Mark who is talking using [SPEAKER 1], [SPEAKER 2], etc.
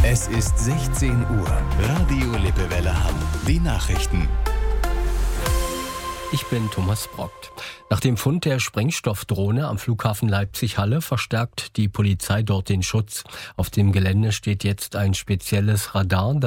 [SPEAKER 1] Es ist 16 Uhr. Radio Lippewelle Hamm. Die Nachrichten.
[SPEAKER 2] Ich bin Thomas Brockt. Nach dem Fund der Sprengstoffdrohne am Flughafen Leipzig-Halle verstärkt die Polizei dort den Schutz. Auf dem Gelände steht jetzt ein spezielles Radar,